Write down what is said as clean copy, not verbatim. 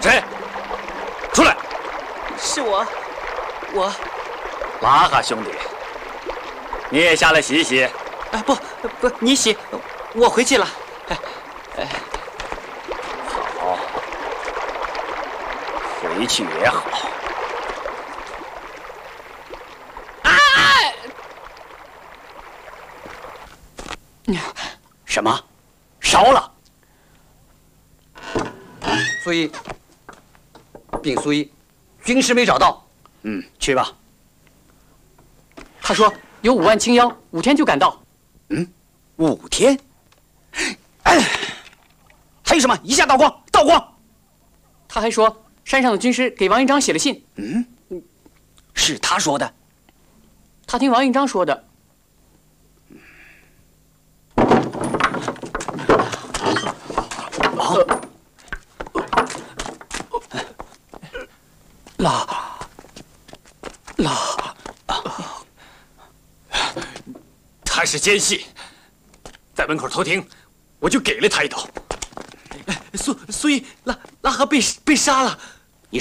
谁？出来！ 是我。 拉哈兄弟，你也下来洗一洗。 哎，不，你洗，我回去了。 好，回去也好。什么？烧了？ 苏一，禀苏一，军师没找到。 去吧。 他说有5万青妖，5天就赶到。 5天？还有什么？一下道光，道光！ 他还说山上的军师给王印章写了信。 是他说的。 他听王印章说的。 他是奸细，在门口偷听，我就给了他一刀。 苏一，拉哈被杀了。